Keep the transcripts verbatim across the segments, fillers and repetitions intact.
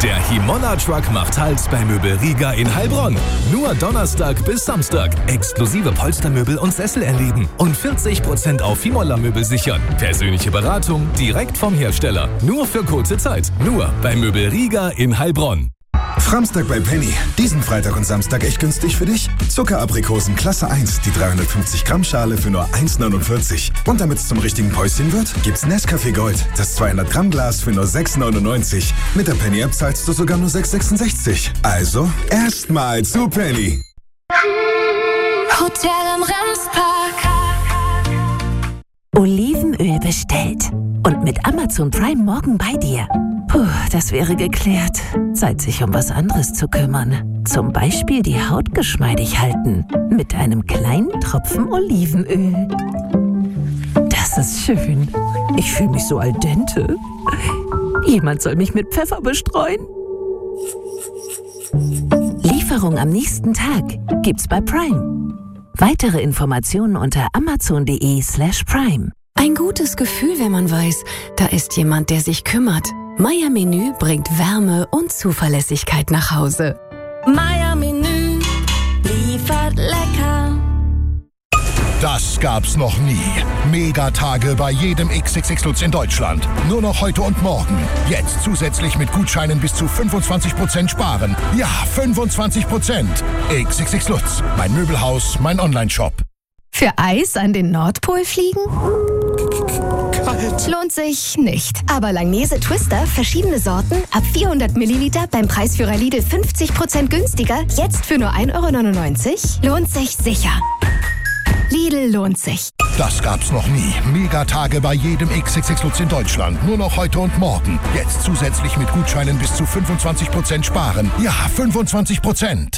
Der Himolla Truck macht Halt bei Möbel Riga in Heilbronn. Nur Donnerstag bis Samstag. Exklusive Polstermöbel und Sessel erleben. Und vierzig Prozent auf Himolla-Möbel sichern. Persönliche Beratung direkt vom Hersteller. Nur für kurze Zeit. Nur bei Möbel Riga in Heilbronn. Framstag bei Penny. Diesen Freitag und Samstag echt günstig für dich. Zuckeraprikosen Klasse eins, die dreihundertfünfzig Gramm Schale für nur eins neunundvierzig. Und damit es zum richtigen Päuschen wird, gibt's Nescafé Gold, das zweihundert Gramm Glas für nur sechs neunundneunzig. Mit der Penny App zahlst du sogar nur sechs sechsundsechzig. Also erstmal zu Penny. Hotel am Ramspark. Olivenöl bestellt. Und mit Amazon Prime morgen bei dir. Puh, das wäre geklärt. Zeit, sich um was anderes zu kümmern. Zum Beispiel die Haut geschmeidig halten. Mit einem kleinen Tropfen Olivenöl. Das ist schön. Ich fühle mich so al dente. Jemand soll mich mit Pfeffer bestreuen. Lieferung am nächsten Tag gibt's bei Prime. Weitere Informationen unter amazon.de slash prime. Ein gutes Gefühl, wenn man weiß, da ist jemand, der sich kümmert. Meier Menü bringt Wärme und Zuverlässigkeit nach Hause. Meier Menü liefert lecker. Das gab's noch nie. Megatage bei jedem X X X Lutz in Deutschland. Nur noch heute und morgen. Jetzt zusätzlich mit Gutscheinen bis zu fünfundzwanzig Prozent sparen. Ja, fünfundzwanzig Prozent. X X X Lutz. Mein Möbelhaus, mein Onlineshop. Für Eis an den Nordpol fliegen? Kalt. Lohnt sich nicht. Aber Langnese Twister, verschiedene Sorten, ab vierhundert Milliliter beim Preisführer Lidl fünfzig Prozent günstiger, jetzt für nur ein Euro neunundneunzig? Lohnt sich sicher. Lidl lohnt sich. Das gab's noch nie. Megatage bei jedem X X X Lutz in Deutschland. Nur noch heute und morgen. Jetzt zusätzlich mit Gutscheinen bis zu fünfundzwanzig Prozent sparen. Ja, fünfundzwanzig Prozent.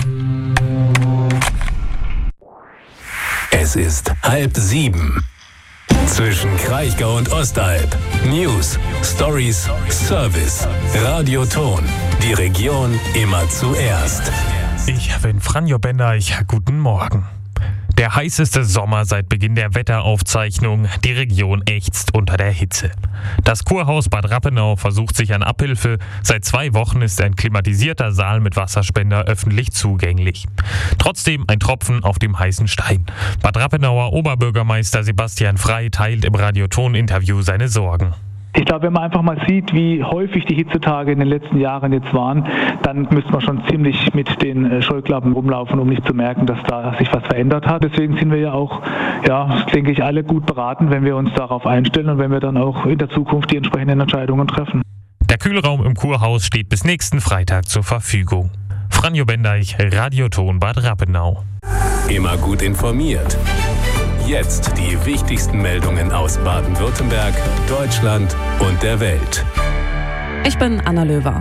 Es ist halb sieben. Zwischen Kraichgau und Ostalb. News, Stories, Service. Radioton. Die Region immer zuerst. Ich bin Franjo Bender. Ich guten Morgen. Der heißeste Sommer seit Beginn der Wetteraufzeichnung. Die Region ächzt unter der Hitze. Das Kurhaus Bad Rappenau versucht sich an Abhilfe. Seit zwei Wochen ist ein klimatisierter Saal mit Wasserspender öffentlich zugänglich. Trotzdem ein Tropfen auf dem heißen Stein. Bad Rappenauer Oberbürgermeister Sebastian Frey teilt im Radioton-Interview seine Sorgen. Ich glaube, wenn man einfach mal sieht, wie häufig die Hitzetage in den letzten Jahren jetzt waren, dann müsste man schon ziemlich mit den Scheuklappen rumlaufen, um nicht zu merken, dass da sich was verändert hat. Deswegen sind wir ja auch, ja, denke ich, alle gut beraten, wenn wir uns darauf einstellen und wenn wir dann auch in der Zukunft die entsprechenden Entscheidungen treffen. Der Kühlraum im Kurhaus steht bis nächsten Freitag zur Verfügung. Franjo Bendeich, Radioton Bad Rappenau. Immer gut informiert. Jetzt die wichtigsten Meldungen aus Baden-Württemberg, Deutschland und der Welt. Ich bin Anna Löwer.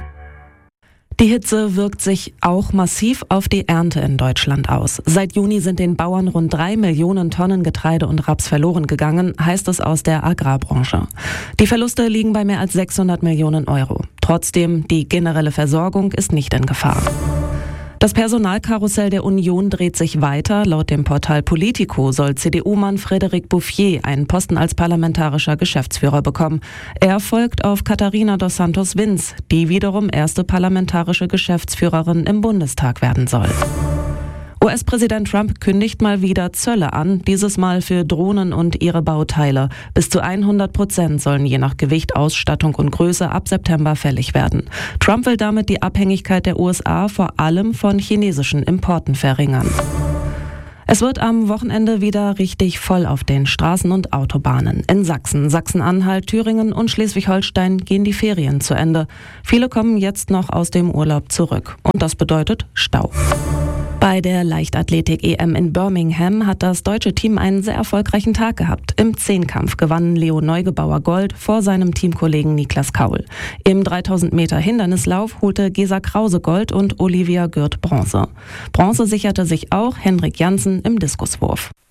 Die Hitze wirkt sich auch massiv auf die Ernte in Deutschland aus. Seit Juni sind den Bauern rund drei Millionen Tonnen Getreide und Raps verloren gegangen, heißt es aus der Agrarbranche. Die Verluste liegen bei mehr als sechshundert Millionen Euro. Trotzdem, die generelle Versorgung ist nicht in Gefahr. Das Personalkarussell der Union dreht sich weiter. Laut dem Portal Politico soll C D U-Mann Frédéric Bouffier einen Posten als parlamentarischer Geschäftsführer bekommen. Er folgt auf Katharina dos Santos Vinz, die wiederum erste parlamentarische Geschäftsführerin im Bundestag werden soll. U S-Präsident Trump kündigt mal wieder Zölle an, dieses Mal für Drohnen und ihre Bauteile. Bis zu hundert Prozent sollen je nach Gewicht, Ausstattung und Größe ab September fällig werden. Trump will damit die Abhängigkeit der U S A vor allem von chinesischen Importen verringern. Es wird am Wochenende wieder richtig voll auf den Straßen und Autobahnen. In Sachsen, Sachsen-Anhalt, Thüringen und Schleswig-Holstein gehen die Ferien zu Ende. Viele kommen jetzt noch aus dem Urlaub zurück. Und das bedeutet Stau. Bei der Leichtathletik-E M in Birmingham hat das deutsche Team einen sehr erfolgreichen Tag gehabt. Im Zehnkampf gewann Leo Neugebauer Gold vor seinem Teamkollegen Niklas Kaul. Im dreitausend Meter Hindernislauf holte Gesa Krause Gold und Olivia Gürt Bronze. Bronze sicherte sich auch Henrik Janssen im Diskuswurf.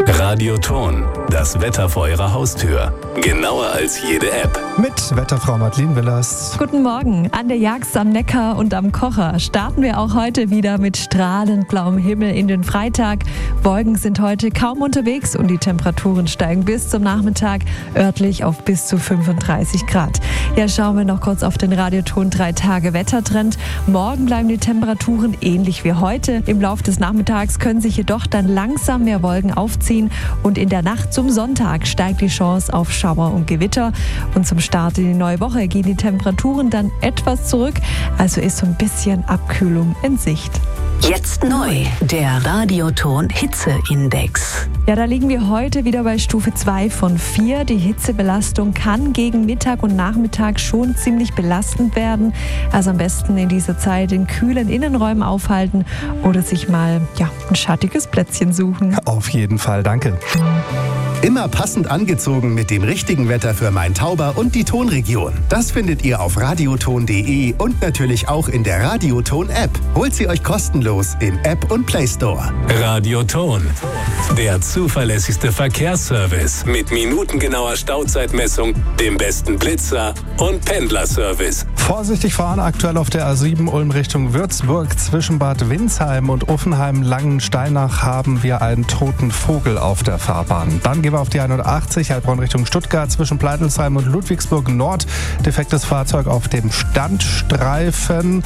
Radioton, das Wetter vor Ihrer Haustür. Genauer als jede App. Mit Wetterfrau Madeleine Willers. Guten Morgen. An der Jagst am Neckar und am Kocher starten wir auch heute wieder mit strahlend blauem Himmel in den Freitag. Wolken sind heute kaum unterwegs und die Temperaturen steigen bis zum Nachmittag örtlich auf bis zu fünfunddreißig Grad. Ja, schauen wir noch kurz auf den Radioton drei Tage Wettertrend. Morgen bleiben die Temperaturen ähnlich wie heute. Im Laufe des Nachmittags können sich jedoch dann langsam mehr Wolken aufziehen und in der Nacht zum Sonntag steigt die Chance auf Schauer und Gewitter. Und zum Start in die neue Woche gehen die Temperaturen dann etwas zurück, also ist so ein bisschen Abkühlung in Sicht. Jetzt neu, der Radioton Hitzeindex. Ja, da liegen wir heute wieder bei Stufe zwei von vier. Die Hitzebelastung kann gegen Mittag und Nachmittag schon ziemlich belastend werden. Also am besten in dieser Zeit in kühlen Innenräumen aufhalten oder sich mal ja, ein schattiges Plätzchen suchen. Auf jeden Fall, danke. Immer passend angezogen mit dem richtigen Wetter für Main-Tauber und die Tonregion. Das findet ihr auf radioton punkt de und natürlich auch in der Radioton-App. Holt sie euch kostenlos im App und Play Store. Radioton, der zuverlässigste Verkehrsservice mit minutengenauer Stauzeitmessung, dem besten Blitzer und Pendlerservice. Vorsichtig fahren aktuell auf der A sieben Ulm Richtung Würzburg. Zwischen Bad Windsheim und Uffenheim-Langensteinach haben wir einen toten Vogel auf der Fahrbahn. Dann gehen wir auf die hundertachtzig Heilbronn Richtung Stuttgart zwischen Pleitelsheim und Ludwigsburg Nord. Defektes Fahrzeug auf dem Standstreifen.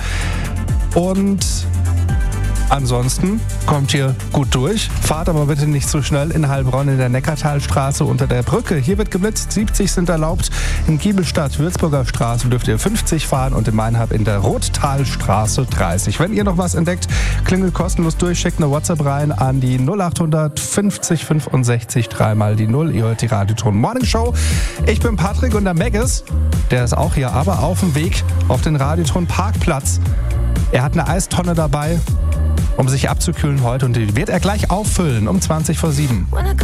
Und ansonsten kommt ihr gut durch. Fahrt aber bitte nicht zu schnell in Heilbronn in der Neckartalstraße unter der Brücke. Hier wird geblitzt, siebzig sind erlaubt. In Giebelstadt, Würzburger Straße dürft ihr fünfzig fahren und in Mainhab in der Rottalstraße dreißig. Wenn ihr noch was entdeckt, klingelt kostenlos durch, schickt eine WhatsApp rein an die null acht hundert fünfzig fünfundsechzig dreimal die null. Ihr hört die Radioton Morning Show. Ich bin Patrick und der Meggis, der ist auch hier, aber auf dem Weg auf den Radioton Parkplatz. Er hat eine Eistonne dabei, um sich abzukühlen heute, und die wird er gleich auffüllen um zwanzig vor sieben.